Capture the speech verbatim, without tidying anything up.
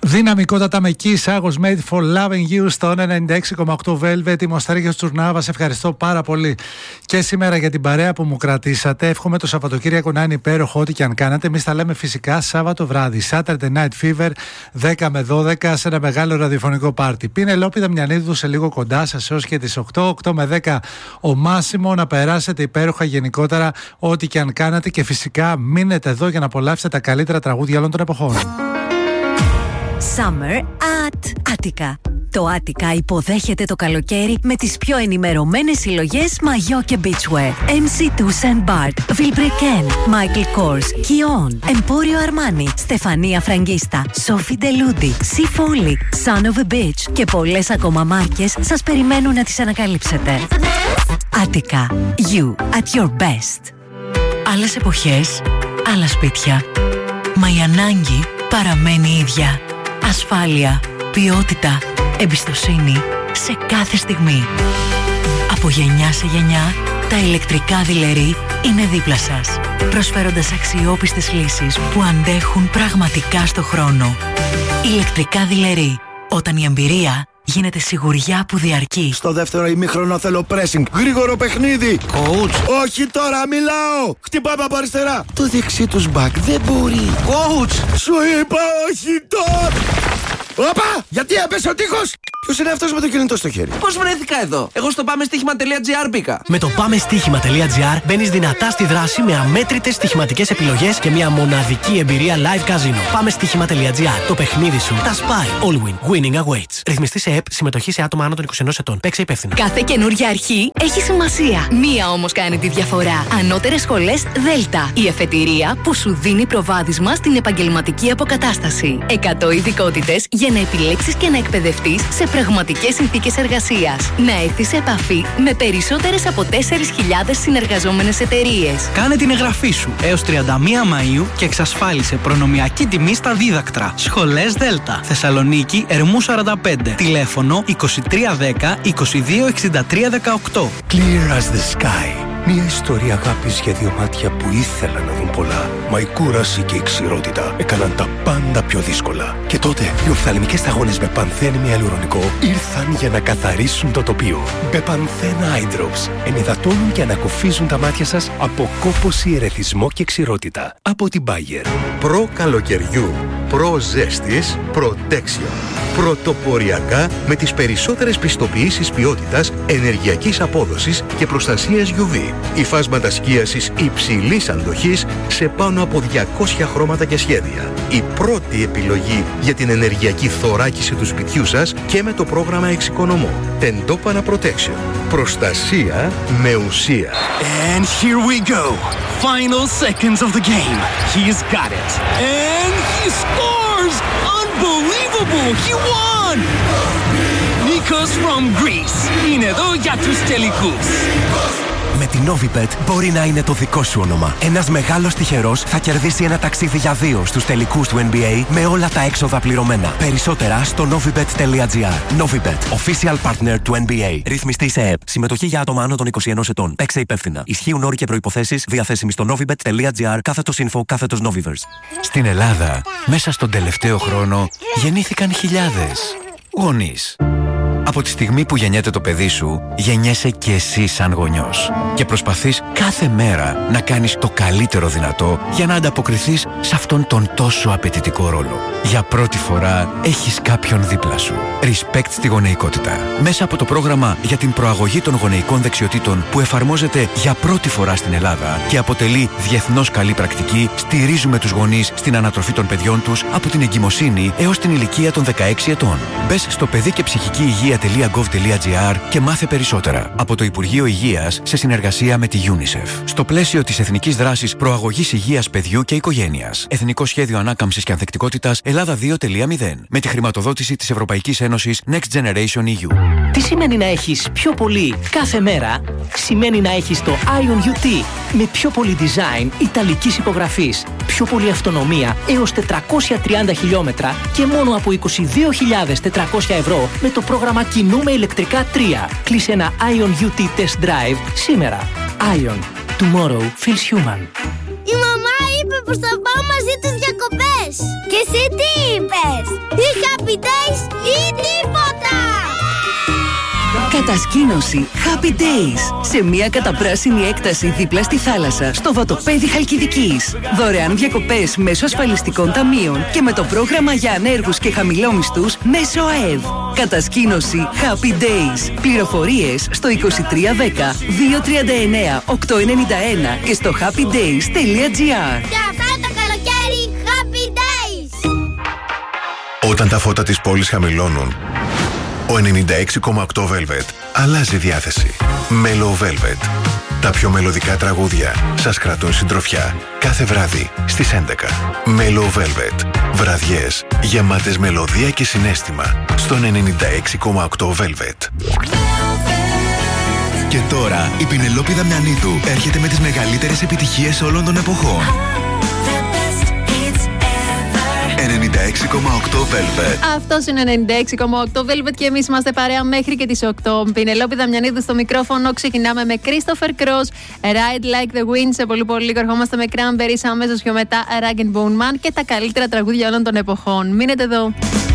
Δυναμικότατα με Kiss, I was made for loving you στο ενενήντα έξι κόμμα οκτώ Velvet. Είμαι ο Σταρίγιος Τσουρνάβα. Σε ευχαριστώ πάρα πολύ και σήμερα για την παρέα που μου κρατήσατε. Εύχομαι το Σαββατοκύριακο να είναι υπέροχο, ό,τι και αν κάνατε. Εμείς τα λέμε φυσικά Σάββατο βράδυ. Saturday Night Fever, δέκα με δώδεκα, σε ένα μεγάλο ραδιοφωνικό πάρτι. Πινελόπη Δαμιανίδου σε λίγο κοντά σας έως και τις οκτώ, οκτώ με δέκα ο Μάσιμο. Να περάσετε υπέροχα γενικότερα, ό,τι και αν κάνατε. Και φυσικά μείνετε εδώ για να απολαύσετε τα καλύτερα τραγούδια όλων των εποχών. Summer at Attica. Το Attica υποδέχεται το καλοκαίρι με τις πιο ενημερωμένες συλλογές μαγιό και beachwear. εμ σι δύο Saint Bart, Vilebrequin, Michael Kors, Kion, Emporio Armani, Στεφανία Φραγκίστα, Sophie Deludi, Sea Folly, Son of a Beach και πολλές ακόμα μάρκες σας περιμένουν να τις ανακαλύψετε. Attica. You at your best. Άλλες εποχές, άλλα σπίτια. Μα η ανάγκη παραμένει ίδια. Ασφάλεια, ποιότητα, εμπιστοσύνη σε κάθε στιγμή. Από γενιά σε γενιά, τα ηλεκτρικά δειλερί είναι δίπλα σας, προσφέροντας αξιόπιστες λύσεις που αντέχουν πραγματικά στο χρόνο. Ηλεκτρικά δειλερί, όταν η εμπειρία γίνεται σιγουριά που διαρκεί. Στο δεύτερο ημίχρονο θέλω pressing. Γρήγορο παιχνίδι. Coach. Όχι τώρα, μιλάω. Χτυπάμε από αριστερά. Το δεξί τους μπακ δεν μπορεί. Coach. Σου είπα όχι τώρα. Όπα! Γιατί έπεσε ο τείχος! Ποιος είναι αυτός με το κινητό στο χέρι? Πώς βρέθηκα εδώ? Εγώ στο πάμε στοίχημα τελεία τζι άρ μπήκα. Με το πάμε στοίχημα τελεία τζι άρ μπαίνεις δυνατά στη δράση με αμέτρητες στοιχηματικές επιλογές και μια μοναδική εμπειρία live casino. Πάμε στοίχημα τελεία τζι άρ. Το παιχνίδι σου τα σπάει. All win. Winning awaits. Ρυθμιστή σε ΕΠ. Συμμετοχή σε άτομα άνω των είκοσι ενός ετών. Παίξε υπεύθυνα. Κάθε καινούργια αρχή έχει σημασία. Μία όμως κάνει τη διαφορά. Ανώτερες σχολές Δέλτα. Η εφετηρία που σου δίνει προβάδισμα στην επαγγελματική αποκατάσταση. εκατό ειδικότητες για να επιλέξεις και να εκπαιδευτείς σε πραγματικές συνθήκες εργασίας. Να έρθεις σε επαφή με περισσότερες από τέσσερις χιλιάδες συνεργαζόμενες εταιρείες. Κάνε την εγγραφή σου έως τριάντα μία Μαΐου και εξασφάλισε προνομιακή τιμή στα δίδακτρα. Σχολές Δέλτα. Θεσσαλονίκη, Ερμού σαράντα πέντε. Τηλέφωνο είκοσι τρία δέκα είκοσι δύο εξήντα τρία δεκαοκτώ. Clear as the sky. Μια ιστορία αγάπης για δύο μάτια που ήθελαν να δουν πολλά. Μα η κούραση και η ξηρότητα έκαναν τα πάντα πιο δύσκολα. Και τότε οι οφθαλμικές σταγόνες με πανθένη αλουρονικό ήρθαν για να καθαρίσουν το τοπίο. Μπεπανθέν Eye Drops ενυδατώνουν και ανακουφίζουν τα μάτια σας από κόπωση, ερεθισμό και ξηρότητα. Από την Bayer. Προ καλοκαιριού, προ ζέστης, Protection. Πρωτοποριακά με τις περισσότερες πιστοποιήσεις ποιότητας, ενεργειακής απόδοσης και προστασίας γιου βι. Υφάσματα σκίασης υψηλής αντοχής σε πάνω από διακόσια χρώματα και σχέδια. Η πρώτη επιλογή για την ενεργειακή θωράκιση του σπιτιού σας και με το πρόγραμμα εξοικονομώ. Τεντόπανα Protection. Προστασία με ουσία. And here we go. Final seconds of the game. He's got it. And he scores! Unbelievable! He won! Nikos from Greece. Είναι εδώ για τους τελικούς. Με την Novibet μπορεί να είναι το δικό σου όνομα. Ένας μεγάλος τυχερός θα κερδίσει ένα ταξίδι για δύο στους τελικούς του N B A με όλα τα έξοδα πληρωμένα. Περισσότερα στο novibet τελεία τζι άρ. Novibet, official partner του N B A. Ρυθμιστή σε ΕΠ. Συμμετοχή για άτομα άνω των είκοσι ενός ετών. Παίξε υπεύθυνα. Ισχύουν όροι και προϋποθέσεις διαθέσιμοι στο novibet τελεία τζι άρ κάθετος info κάθετος Noviverse. Στην Ελλάδα, μέσα στον τελευταίο χρόνο, γεννήθηκαν χιλιάδες γονείς. Από τη στιγμή που γεννιέται το παιδί σου, γεννιέσαι και εσύ σαν γονιός. Και προσπαθείς κάθε μέρα να κάνεις το καλύτερο δυνατό για να ανταποκριθείς σε αυτόν τον τόσο απαιτητικό ρόλο. Για πρώτη φορά έχεις κάποιον δίπλα σου. Respect στη γονεϊκότητα. Μέσα από το πρόγραμμα για την προαγωγή των γονεϊκών δεξιοτήτων που εφαρμόζεται για πρώτη φορά στην Ελλάδα και αποτελεί διεθνώς καλή πρακτική, στηρίζουμε τους γονείς στην ανατροφή των παιδιών τους από την εγκυμοσύνη έως την ηλικία των δεκαέξι ετών. Μπες στο παιδί και ψυχική υγεία τελεία γκοβ τελεία τζι άρ και μάθε περισσότερα από το Υπουργείο Υγείας σε συνεργασία με τη UNICEF. Στο πλαίσιο της Εθνικής Δράσης Προαγωγής Υγείας Παιδιού και Οικογένειας. Εθνικό Σχέδιο Ανάκαμψης και Ανθεκτικότητας Ελλάδα δύο τελεία μηδέν. Με τη χρηματοδότηση της Ευρωπαϊκής Ένωσης Next Generation ι γιου. Τι σημαίνει να έχεις πιο πολύ κάθε μέρα? Σημαίνει να έχεις το Ion γιου τι με πιο πολύ design ιταλικής υπογραφής, πιο πολύ αυτονομία έως τετρακόσια τριάντα χιλιόμετρα και μόνο από είκοσι δύο χιλιάδες τετρακόσια ευρώ με το πρόγραμμα Κινούμε ηλεκτρικά τρία. Κλείσε ένα Ion γιου τι Test Drive σήμερα. Ion. Tomorrow feels human. Η μαμά είπε πως θα πάω μαζί τους διακοπές. Και εσύ τι είπες? Είχα Happy Days ή τίποτα! Κατασκήνωση Happy Days σε μια καταπράσινη έκταση δίπλα στη θάλασσα στο Βατοπέδι Χαλκιδικής. Δωρεάν διακοπές μέσω ασφαλιστικών ταμείων και με το πρόγραμμα για ανέργους και χαμηλόμισθους μέσω ΑΕΔ. Κατασκήνωση Happy Days. Πληροφορίες στο είκοσι τρία δέκα δύο τριάντα εννέα οκτακόσια ενενήντα ένα και στο happydays τελεία gr. Και αυτά το καλοκαίρι Happy Days! Όταν τα φώτα της πόλης χαμηλώνουν, ο ενενήντα έξι κόμμα οκτώ Velvet αλλάζει διάθεση. Mellow Velvet. Τα πιο μελωδικά τραγούδια σας κρατούν συντροφιά κάθε βράδυ στις έντεκα. Mellow Velvet. Βραδιές γεμάτες μελωδία και συναίσθημα στον ενενήντα έξι κόμμα οκτώ Velvet. Και τώρα η Πινελόπη Δαμιανίδου έρχεται με τις μεγαλύτερες επιτυχίες όλων των εποχών. ενενήντα έξι κόμμα οκτώ Velvet. Αυτός είναι ενενήντα έξι κόμμα οκτώ Velvet και εμείς είμαστε παρέα μέχρι και τις οκτώ. Πινελόπη Δαμιανίδου στο μικρόφωνο. Ξεκινάμε με Christopher Cross, Ride Like the Wind. Σε πολύ πολύ λίγο ερχόμαστε με Cranberries, αμέσως πιο μετά Rag and Bone Man και τα καλύτερα τραγούδια όλων των εποχών. Μείνετε εδώ.